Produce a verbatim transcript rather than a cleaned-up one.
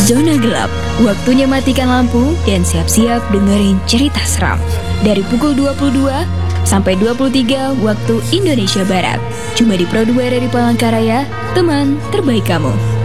Zona Gelap, waktunya matikan lampu dan siap-siap dengerin cerita seram. Dari pukul dua puluh dua sampai dua puluh tiga waktu Indonesia Barat. Cuma di Pro dua R R I Palangkaraya, teman terbaik kamu.